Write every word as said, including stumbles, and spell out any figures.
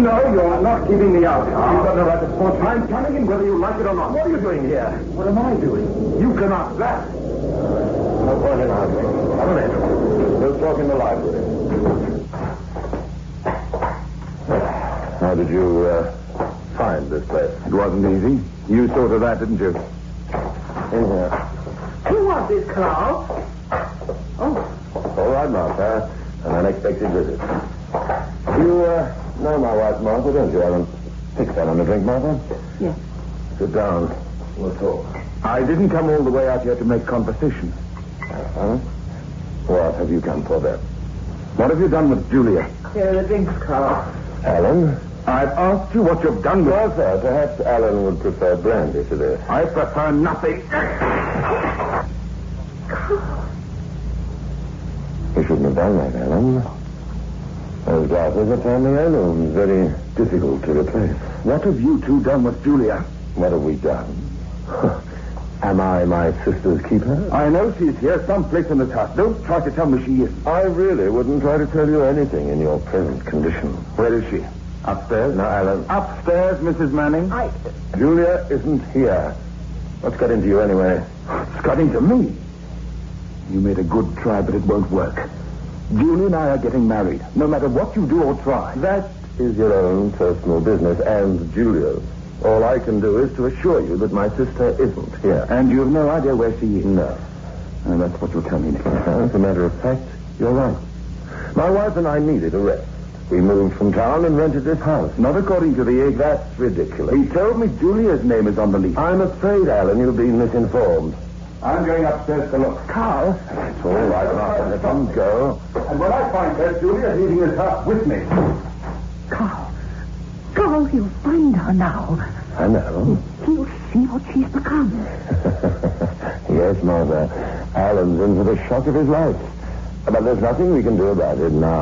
No, you're not keeping me out. You've got no right to force me. I'm coming in whether you like it or not. What are you doing here? What am I doing? You can ask that. No point in arguing. Come on in. We'll talk in the library. How did you uh, find this place? It wasn't easy. You saw to that, didn't you? In here. Who was this, Carl? Oh. All right, Martha. An unexpected visit. You uh, know my wife, Martha, don't you, Alan? Take that on a drink, Martha. Yes. Sit down. We'll talk. I didn't come all the way out here to make conversation. Uh-huh. What have you come for, then? What have you done with Julia? Here are the drinks, Carl. Alan? I've asked you what you've done with her. Martha, perhaps Alan would prefer brandy to this. I prefer nothing. You shouldn't have done that, Alan. Those daughters are family heirlooms, very difficult to replace. What have you two done with Julia? What have we done? Am I my sister's keeper? I know she's here someplace in this house. Don't try to tell me she isn't. I really wouldn't try to tell you anything in your present condition. Where is she? Upstairs? Now, Alan. Upstairs, Missus Manning? I... Julia isn't here. What's got into you anyway? It's got into me. You made a good try, but it won't work. Julie and I are getting married, no matter what you do or try. That is your own personal business and Julia's. All I can do is to assure you that my sister isn't here. And you have no idea where she is? No. And that's what you'll tell me next. As a matter of fact, you're right. My wife and I needed a rest. We moved from town and rented this house. Not according to the egg. That's ridiculous. He told me Julia's name is on the lease. I'm afraid, Alan, you've been misinformed. I'm going upstairs to look. Carl? It's all right, Martha. Let him go. And when I find her, Julia's leaving this house with me. Carl. Carl, you'll find her now. I know. He'll see what she's become. Yes, Martha. Alan's in for the shock of his life. But there's nothing we can do about it now.